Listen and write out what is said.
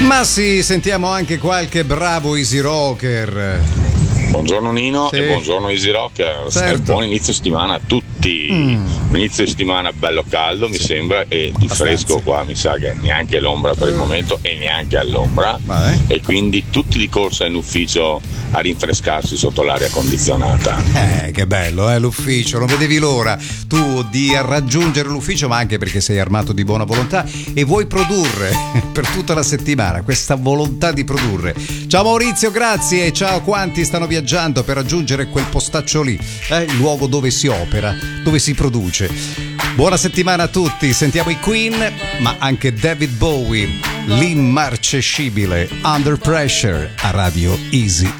Ma sì, sentiamo anche qualche bravo easy rocker. Buongiorno Nino Sì. e buongiorno Easy Rockers. Certo. Buon inizio settimana a tutti. Un inizio settimana bello caldo mi sembra, e di fresco qua mi sa che neanche l'ombra per il momento e neanche all'ombra. E quindi tutti di corsa in ufficio a rinfrescarsi sotto l'aria condizionata. Che bello, l'ufficio, non vedevi l'ora tu di raggiungere l'ufficio, ma anche perché sei armato di buona volontà e vuoi produrre per tutta la settimana, questa volontà di produrre. Ciao Maurizio, grazie, ciao a quanti stanno viaggiando per raggiungere quel postaccio lì, il luogo dove si opera, dove si produce. Buona settimana a tutti, sentiamo i Queen, ma anche David Bowie, l'immarcescibile Under Pressure a Radio Easy